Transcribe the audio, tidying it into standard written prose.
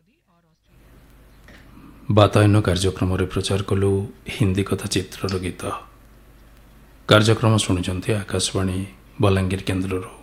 ବାତାୟନ କାର୍ଯ୍ୟକ୍ରମରେ ପ୍ରଚାର କଲୁ ହିନ୍ଦୀ କଥା ଚିତ୍ରର ଗୀତ। କାର୍ଯ୍ୟକ୍ରମ ଶୁଣୁଛନ୍ତି ଆକାଶବାଣୀ ବଲାଙ୍ଗୀର କେନ୍ଦ୍ରରୁ।